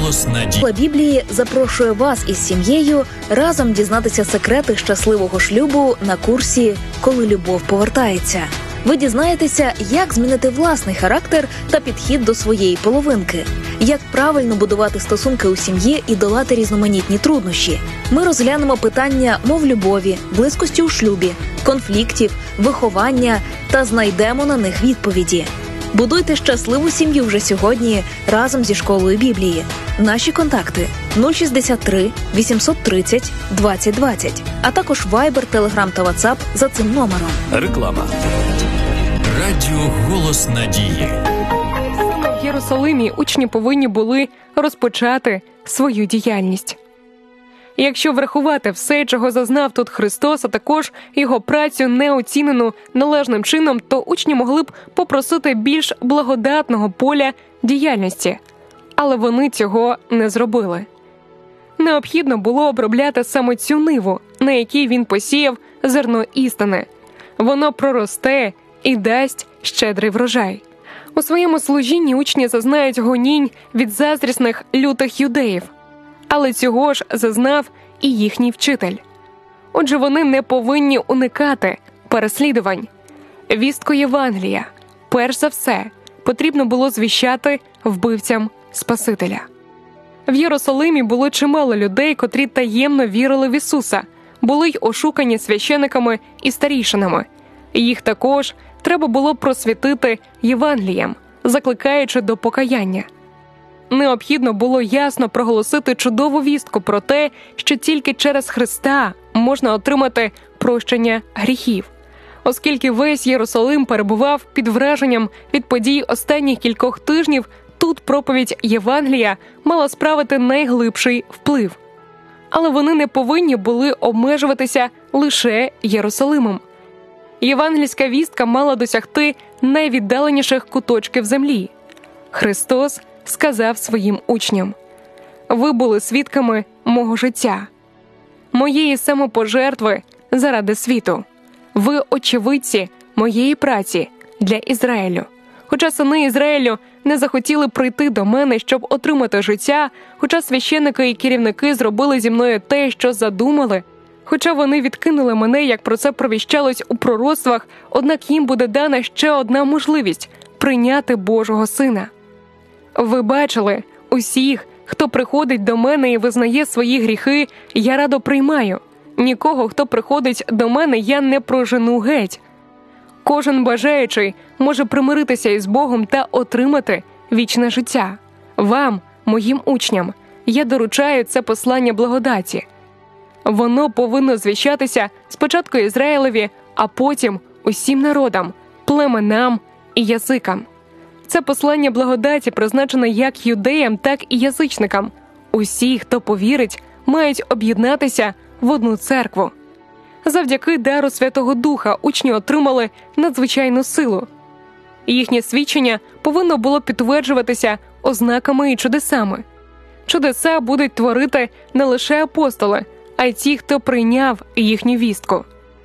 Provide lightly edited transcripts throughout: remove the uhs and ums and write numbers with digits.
Голос надії. Біблії запрошує вас із сім'єю разом дізнатися секрети щасливого шлюбу на курсі «Коли любов повертається». Ви дізнаєтеся, як змінити власний характер та підхід до своєї половинки, як правильно будувати стосунки у сім'ї і долати різноманітні труднощі. Ми розглянемо питання мов любові, близькості у шлюбі, конфліктів, виховання та знайдемо на них відповіді. Будуйте щасливу сім'ю вже сьогодні разом зі школою Біблії. Наші контакти 063 830 2020, а також Viber, Telegram та WhatsApp за цим номером. Реклама. Радіо «Голос надії». В Єрусалимі учні повинні були розпочати свою діяльність. Якщо врахувати все, чого зазнав тут Христос, а також його працю не оцінену належним чином, то учні могли б попросити більш благодатного поля діяльності. Але вони цього не зробили. Необхідно було обробляти саме цю ниву, на якій він посіяв зерно істини. Воно проросте і дасть щедрий врожай. У своєму служінні учні зазнають гонінь від заздрісних лютих юдеїв. Але цього ж зазнав і їхній вчитель. Отже, вони не повинні уникати переслідувань. Вістку Євангелія, перш за все, потрібно було звіщати вбивцям Спасителя. В Єрусалимі було чимало людей, котрі таємно вірили в Ісуса, були й ошукані священиками і старійшинами. Їх також треба було просвітити Євангелієм, закликаючи до покаяння. Необхідно було ясно проголосити чудову вістку про те, що тільки через Христа можна отримати прощення гріхів. Оскільки весь Єрусалим перебував під враженням від подій останніх кількох тижнів, тут проповідь Євангелія мала справити найглибший вплив. Але вони не повинні були обмежуватися лише Єрусалимом. Євангельська вістка мала досягти найвіддаленіших куточків землі. Христос сказав своїм учням: «Ви були свідками мого життя, моєї самопожертви заради світу. Ви очевидці моєї праці для Ізраїлю. Хоча сини Ізраїлю не захотіли прийти до мене, щоб отримати життя, хоча священники і керівники зробили зі мною те, що задумали, хоча вони відкинули мене, як про це провіщалось у пророцтвах, однак їм буде дана ще одна можливість – прийняти Божого Сина. Ви бачили, усіх, хто приходить до мене і визнає свої гріхи, я радо приймаю. Нікого, хто приходить до мене, я не прожену геть. Кожен бажаючий може примиритися із Богом та отримати вічне життя. Вам, моїм учням, я доручаю це послання благодаті. Воно повинно звіщатися спочатку Ізраїлеві, а потім усім народам, племенам і язикам. Це послання благодаті призначене як юдеям, так і язичникам. Усі, хто повірить, мають об'єднатися в одну церкву. Завдяки дару Святого Духа учні отримали надзвичайну силу. Їхнє свідчення повинно було підтверджуватися ознаками і чудесами. Чудеса будуть творити не лише апостоли, а й ті, хто прийняв їхню вістку.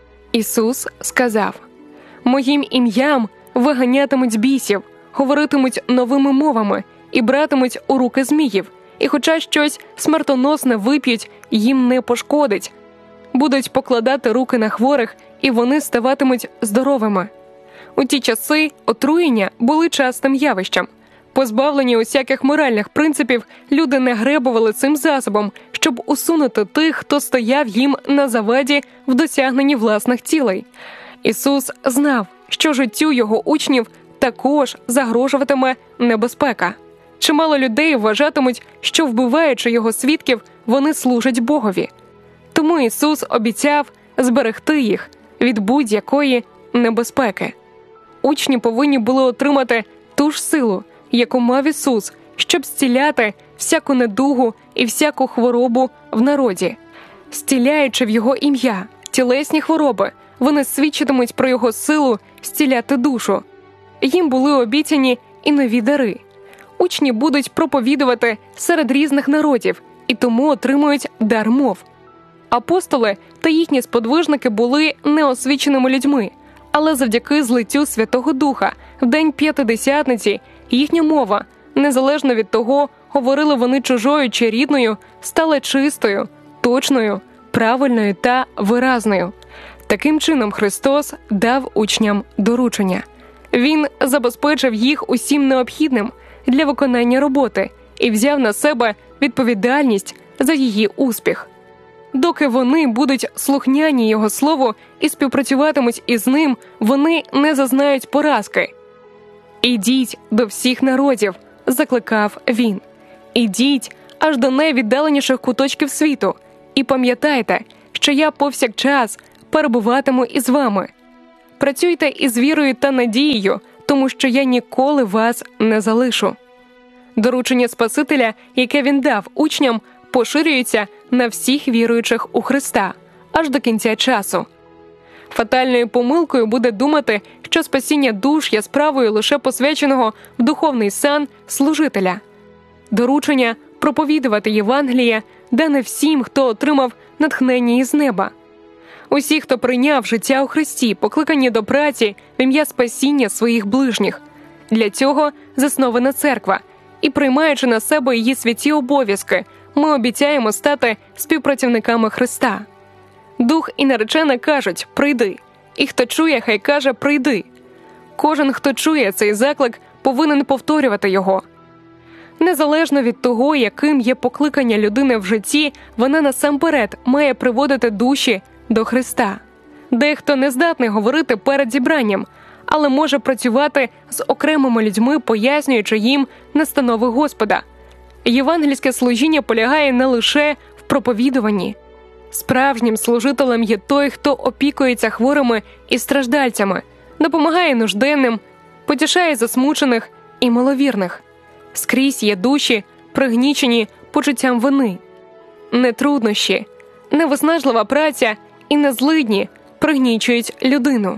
Ісус сказав: «Моїм ім'ям виганятимуть бісів, говоритимуть новими мовами і братимуть у руки зміїв, і хоча щось смертоносне вип'ють, їм не пошкодить. Будуть покладати руки на хворих, і вони ставатимуть здоровими». У ті часи отруєння були частим явищем. Позбавлені усяких моральних принципів, люди не гребували цим засобом, щоб усунути тих, хто стояв їм на заваді в досягненні власних цілей. Ісус знав, що життю його учнів також загрожуватиме небезпека. Чимало людей вважатимуть, що, вбиваючи його свідків, вони служать Богові. Тому Ісус обіцяв зберегти їх від будь-якої небезпеки. Учні повинні були отримати ту ж силу, яку мав Ісус, щоб зціляти всяку недугу і всяку хворобу в народі. Зціляючи в Його ім'я тілесні хвороби, вони свідчитимуть про Його силу зціляти душу. Їм були обіцяні і нові дари. Учні будуть проповідувати серед різних народів і тому отримують дар мов. Апостоли та їхні сподвижники були неосвіченими людьми, але завдяки злиттю Святого Духа в день П'ятидесятниці їхня мова, незалежно від того, говорили вони чужою чи рідною, стала чистою, точною, правильною та виразною. Таким чином Христос дав учням доручення. Він забезпечив їх усім необхідним для виконання роботи і взяв на себе відповідальність за її успіх. Доки вони будуть слухняні Його слову і співпрацюватимуть із Ним, вони не зазнають поразки. «Ідіть до всіх народів», – закликав Він. «Ідіть аж до найвіддаленіших куточків світу і пам'ятайте, що я повсякчас перебуватиму із вами. Працюйте із вірою та надією, тому що я ніколи вас не залишу». Доручення Спасителя, яке Він дав учням, поширюється на всіх віруючих у Христа аж до кінця часу. Фатальною помилкою буде думати, що спасіння душ є справою лише посвяченого в духовний сан служителя. Доручення проповідувати Євангеліє дане всім, хто отримав натхнення із неба. Усі, хто прийняв життя у Христі, покликані до праці в ім'я спасіння своїх ближніх. Для цього заснована церква, і приймаючи на себе її святі обов'язки, ми обіцяємо стати співпрацівниками Христа. Дух і наречена кажуть «прийди», і хто чує, хай каже «прийди». Кожен, хто чує цей заклик, повинен повторювати його. Незалежно від того, яким є покликання людини в житті, вона насамперед має приводити душі до Христа. Дехто не здатний говорити перед зібранням, але може працювати з окремими людьми, пояснюючи їм настанови Господа. Євангельське служіння полягає не лише в проповідуванні. Справжнім служителем є той, хто опікується хворими і страждальцями, допомагає нужденним, потішає засмучених і маловірних. Скрізь є душі, пригнічені почуттям вини. Не труднощі, не виснажлива праця і не злидні пригнічують людину.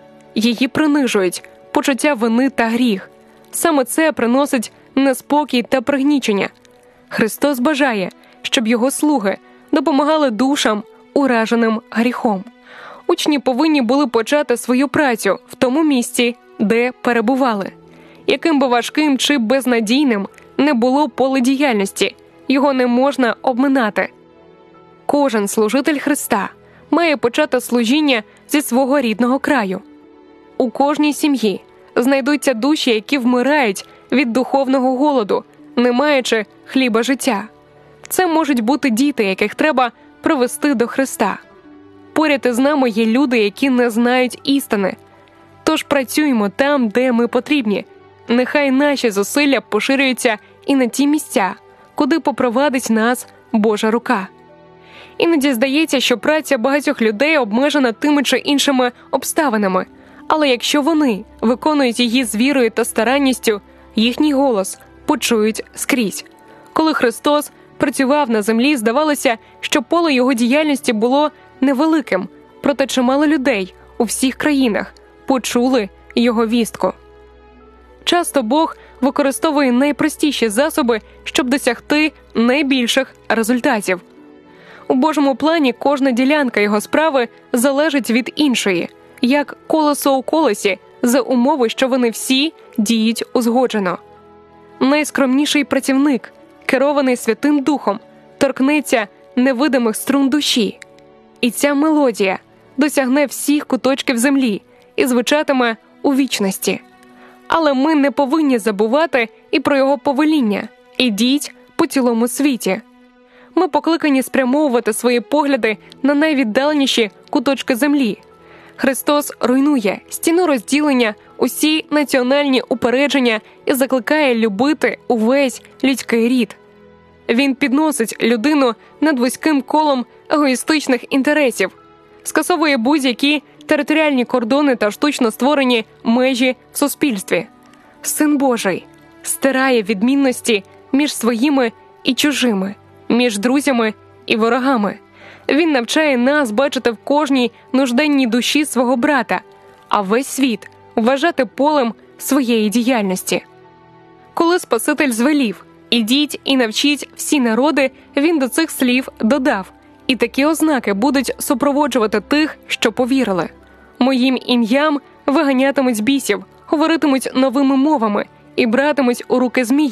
Її принижують почуття вини та гріх. Саме це приносить неспокій та пригнічення. Христос бажає, щоб Його слуги допомагали душам, ураженим гріхом. Учні повинні були почати свою працю в тому місці, де перебували. Яким би важким чи безнадійним не було поле діяльності, його не можна обминати. Кожен служитель Христа має почати служіння зі свого рідного краю. У кожній сім'ї знайдуться душі, які вмирають від духовного голоду, не маючи хліба життя. Це можуть бути діти, яких треба привести до Христа. Поряд із нами є люди, які не знають істини. Тож працюємо там, де ми потрібні. Нехай наші зусилля поширюються і на ті місця, куди попровадить нас Божа рука. Іноді здається, що праця багатьох людей обмежена тими чи іншими обставинами, але якщо вони виконують її з вірою та старанністю, їхній голос почують скрізь. Коли Христос працював на землі, здавалося, що поле його діяльності було невеликим, проте чимало людей у всіх країнах почули його вістку. Часто Бог використовує найпростіші засоби, щоб досягти найбільших результатів. У Божому плані кожна ділянка його справи залежить від іншої, як колесо у колесі, за умови, що вони всі діють узгоджено. Найскромніший працівник, керований Святим Духом, торкнеться невидимих струн душі. І ця мелодія досягне всіх куточків землі і звучатиме у вічності. Але ми не повинні забувати і про його повеління «Ідіть по цілому світі». Ми покликані спрямовувати свої погляди на найвіддаленіші куточки землі. Христос руйнує стіну розділення, усі національні упередження і закликає любити увесь людський рід. Він підносить людину над вузьким колом егоїстичних інтересів, скасовує будь-які територіальні кордони та штучно створені межі в суспільстві. Син Божий стирає відмінності між своїми і чужими, між друзями і ворогами. Він навчає нас бачити в кожній нужденній душі свого брата, а весь світ вважати полем своєї діяльності. Коли Спаситель звелів «Ідіть і навчіть всі народи», він до цих слів додав «І такі ознаки будуть супроводжувати тих, що повірили. Моїм ім'ям виганятимуть бісів, говоритимуть новими мовами і братимуть у руки зміїв,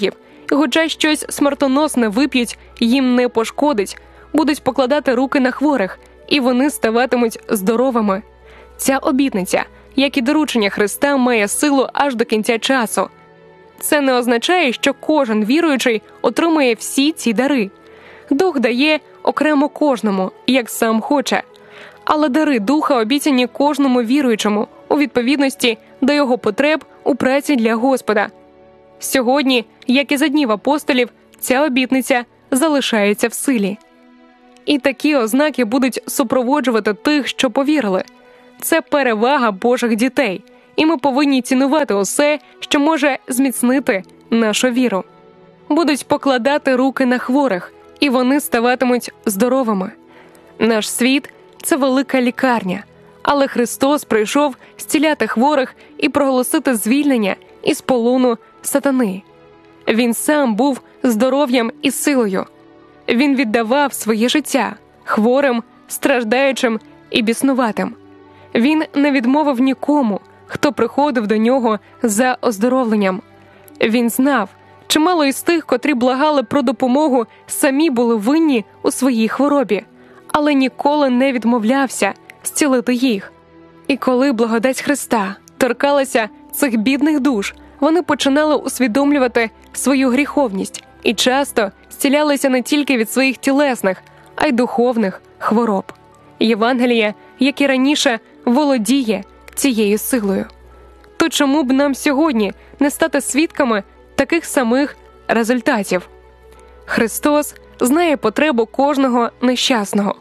хоча щось смертоносне вип'ють, їм не пошкодить, будуть покладати руки на хворих, і вони ставатимуть здоровими. Ця обітниця, як і доручення Христа, має силу аж до кінця часу. Це не означає, що кожен віруючий отримує всі ці дари. Дух дає окремо кожному, як сам хоче. Але дари Духа обіцяні кожному віруючому у відповідності до його потреб у праці для Господа. Сьогодні, як і за днів апостолів, ця обітниця залишається в силі. І такі ознаки будуть супроводжувати тих, що повірили. Це перевага Божих дітей, і ми повинні цінувати усе, що може зміцнити нашу віру. Будуть покладати руки на хворих, і вони ставатимуть здоровими. Наш світ – це велика лікарня, але Христос прийшов зціляти хворих і проголосити звільнення із полону сатани. Він сам був здоров'ям і силою. Він віддавав своє життя хворим, страждаючим і біснуватим. Він не відмовив нікому, хто приходив до нього за оздоровленням. Він знав, чимало із тих, котрі благали про допомогу, самі були винні у своїй хворобі, але ніколи не відмовлявся зцілити їх. І коли благодать Христа торкалася цих бідних душ, вони починали усвідомлювати свою гріховність і часто зцілялися не тільки від своїх тілесних, а й духовних хвороб. Євангеліє, як і раніше, володіє цією силою. То чому б нам сьогодні не стати свідками таких самих результатів? Христос знає потребу кожного нещасного.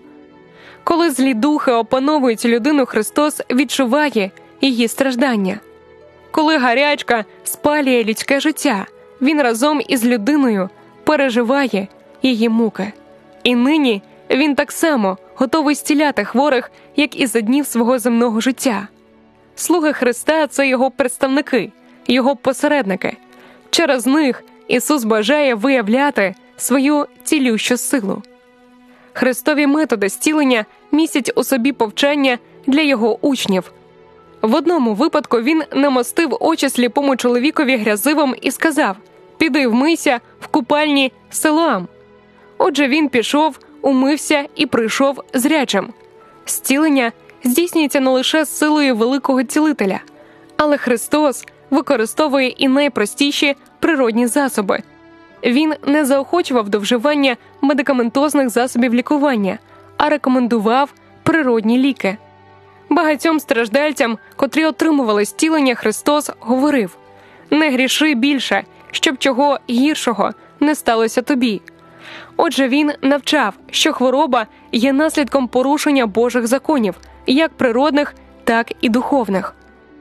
Коли злі духи опановують людину, Христос відчуває її страждання. Коли гарячка спалює людське життя, Він разом із людиною переживає її муки. І нині Він так само готовий зціляти хворих, як і за днів свого земного життя. Слуги Христа – це Його представники, Його посередники. Через них Ісус бажає виявляти свою цілющу силу. Христові методи зцілення містять у собі повчання для Його учнів. В одному випадку Він намастив очі сліпому чоловікові грязивом і сказав: «Піди вмийся в купальні Силоам». Отже, він пішов, умився і прийшов зрячим. Зцілення здійснюється не лише силою великого цілителя, але Христос використовує і найпростіші природні засоби. Він не заохочував до вживання медикаментозних засобів лікування, а рекомендував природні ліки. Багатьом страждальцям, котрі отримували зцілення, Христос говорив: «Не гріши більше, щоб чого гіршого не сталося тобі». Отже, він навчав, що хвороба є наслідком порушення Божих законів, як природних, так і духовних.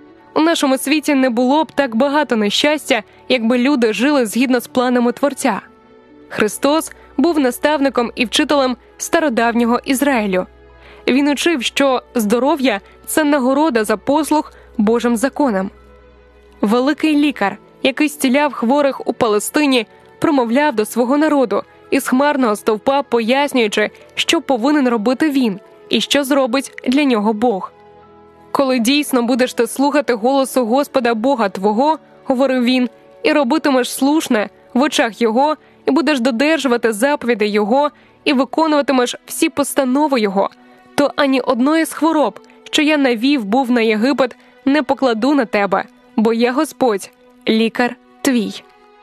У нашому світі не було б так багато нещастя, якби люди жили згідно з планами Творця. Христос був наставником і вчителем стародавнього Ізраїлю. Він учив, що здоров'я – це нагорода за послуг Божим законам. Великий лікар, який зціляв хворих у Палестині, промовляв до свого народу із хмарного стовпа, пояснюючи, що повинен робити він і що зробить для нього Бог. «Коли дійсно будеш ти слухати голосу Господа Бога твого, – говорив він, – і робитимеш слушне в очах Його, і будеш додержувати заповідей Його, і виконуватимеш всі постанови Його, то ані одної з хвороб, що я навів був на Єгипет, не покладу на тебе, бо я Господь, лікар твій».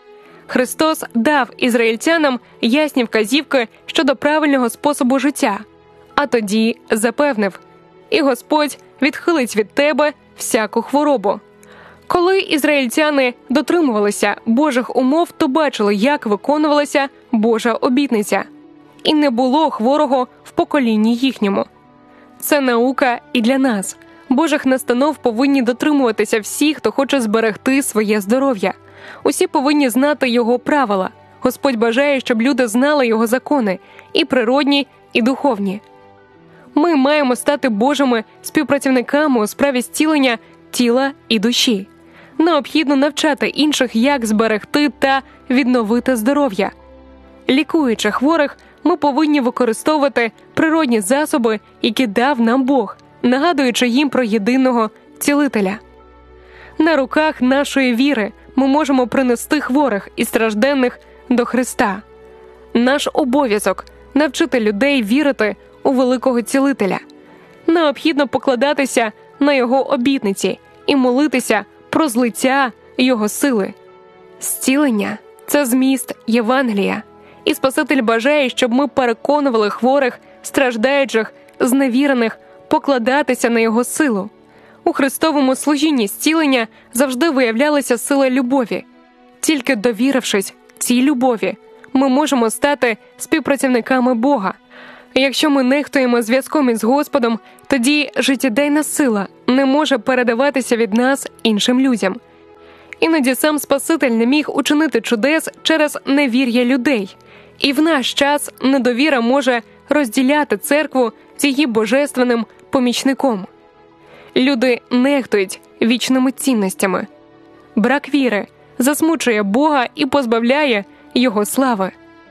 Христос дав ізраїльтянам ясні вказівки щодо правильного способу життя, а тоді запевнив: «І Господь відхилить від тебе всяку хворобу». Коли ізраїльтяни дотримувалися Божих умов, то бачили, як виконувалася Божа обітниця. І не було хворого в поколінні їхньому. Це наука і для нас. Божих настанов повинні дотримуватися всі, хто хоче зберегти своє здоров'я. Усі повинні знати Його правила. Господь бажає, щоб люди знали Його закони, і природні, і духовні. Ми маємо стати Божими співпрацівниками у справі зцілення тіла і душі. Необхідно навчати інших, як зберегти та відновити здоров'я. Лікуючи хворих, ми повинні використовувати природні засоби, які дав нам Бог, нагадуючи їм про єдиного цілителя. На руках нашої віри ми можемо принести хворих і стражденних до Христа. Наш обов'язок – навчити людей вірити у великого цілителя. Необхідно покладатися на Його обітниці і молитися про злиття Його сили. Зцілення – це зміст Євангелія. І Спаситель бажає, щоб ми переконували хворих, страждаючих, зневірених покладатися на Його силу. У Христовому служінні зцілення завжди виявлялася сила любові. Тільки довірившись цій любові, ми можемо стати співпрацівниками Бога. Якщо ми нехтуємо зв'язком із Господом, тоді життєдайна сила не може передаватися від нас іншим людям. Іноді сам Спаситель не міг учинити чудес через невір'я людей. І в наш час недовіра може розділяти церкву з її божественним помічником. Люди нехтують вічними цінностями. Брак віри засмучує Бога і позбавляє Його слави.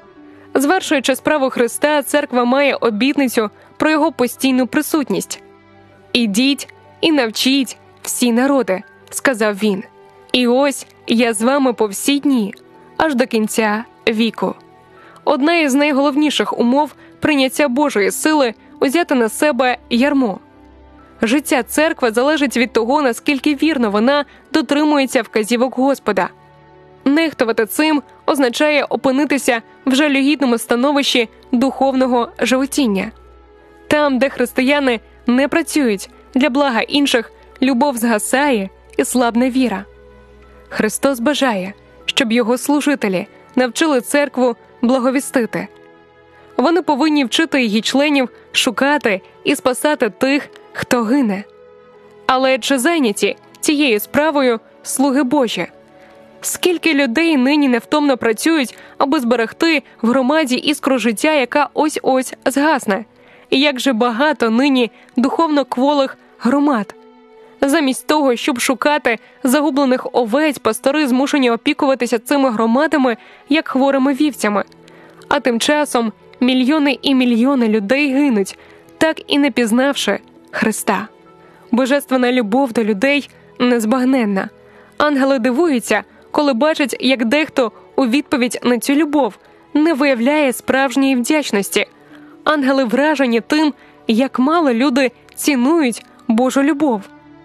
Звершуючи справу Христа, церква має обітницю про Його постійну присутність. «Ідіть і навчіть всі народи», – сказав Він. «І ось я з вами по всі дні, аж до кінця віку». Одна із найголовніших умов прийняття Божої сили – узяти на себе ярмо. Життя церкви залежить від того, наскільки вірно вона дотримується вказівок Господа. Нехтувати цим означає опинитися в жалюгідному становищі духовного животіння. Там, де християни не працюють для блага інших, любов згасає і слабне віра. Христос бажає, щоб Його служителі навчили церкву благовістити. Вони повинні вчити її членів шукати і спасати тих, хто гине. Але чи зайняті цією справою слуги Божі? Скільки людей нині невтомно працюють, аби зберегти в громаді іскру життя, яка ось-ось згасне? І як же багато нині духовно кволих громад? Замість того, щоб шукати загублених овець, пастори змушені опікуватися цими громадами, як хворими вівцями. А тим часом мільйони і мільйони людей гинуть, так і не пізнавши Христа. Божественна любов до людей незбагненна. Ангели дивуються, коли бачать, як дехто у відповідь на цю любов не виявляє справжньої вдячності. Ангели вражені тим, як мало люди цінують Божу любов.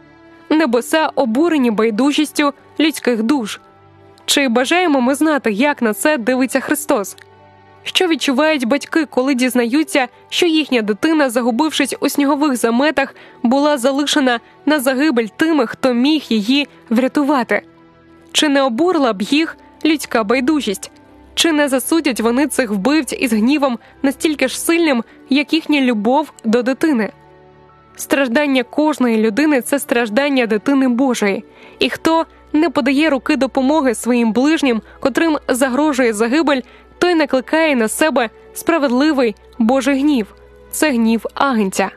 Небеса обурені байдужістю людських душ. Чи бажаємо ми знати, як на це дивиться Христос? Що відчувають батьки, коли дізнаються, що їхня дитина, загубившись у снігових заметах, була залишена на загибель тими, хто міг її врятувати? Чи не обурила б їх людська байдужість? Чи не засудять вони цих вбивць із гнівом настільки ж сильним, як їхня любов до дитини? Страждання кожної людини – це страждання дитини Божої. І хто не подає руки допомоги своїм ближнім, котрим загрожує загибель, той накликає на себе справедливий Божий гнів. Це гнів агнця.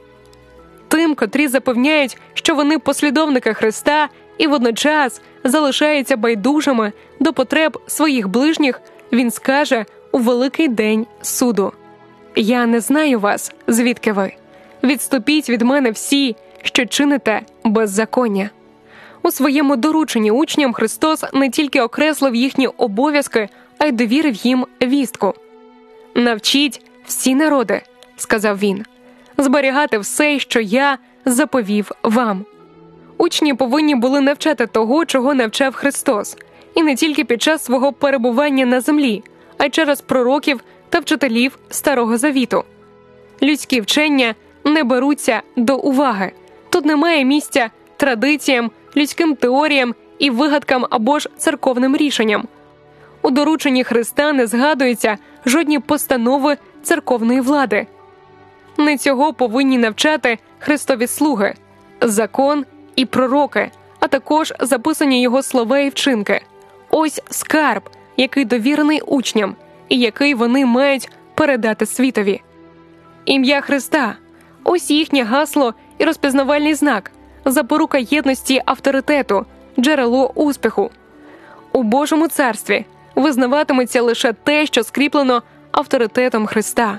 Тим, котрі запевняють, що вони послідовники Христа і водночас залишаються байдужими до потреб своїх ближніх, він скаже у великий день суду: «Я не знаю вас, звідки ви. Відступіть від мене всі, що чините беззаконня». У своєму дорученні учням Христос не тільки окреслив їхні обов'язки, а й довірив їм вістку. «Навчіть всі народи», – сказав він, – «зберігати все, що я заповів вам». Учні повинні були навчати того, чого навчав Христос, і не тільки під час свого перебування на землі, а й через пророків та вчителів Старого Завіту. Людські вчення не беруться до уваги. Тут немає місця традиціям, людським теоріям і вигадкам або ж церковним рішенням. У дорученні Христа не згадуються жодні постанови церковної влади. Не цього повинні навчати Христові слуги – закон і пророки, а також записані його слова і вчинки. Ось скарб, який довірений учням і який вони мають передати світові. Ім'я Христа – ось їхнє гасло і розпізнавальний знак, запорука єдності авторитету, джерело успіху. У Божому царстві визнаватиметься лише те, що скріплено авторитетом Христа.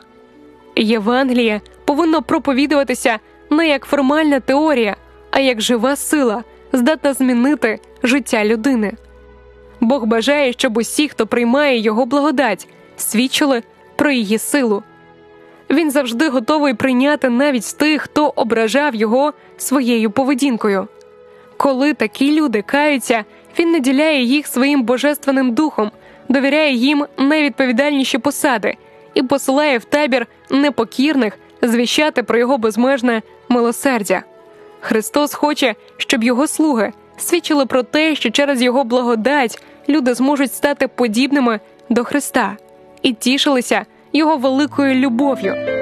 Євангеліє повинно проповідуватися не як формальна теорія, а як жива сила, здатна змінити життя людини. Бог бажає, щоб усі, хто приймає Його благодать, свідчили про її силу. Він завжди готовий прийняти навіть тих, хто ображав Його своєю поведінкою. Коли такі люди каються, Він наділяє їх своїм божественним духом, довіряє їм найвідповідальніші посади і посилає в табір непокірних звіщати про Його безмежне милосердя. Христос хоче, щоб Його слуги свідчили про те, що через Його благодать люди зможуть стати подібними до Христа і тішилися Його великою любов'ю.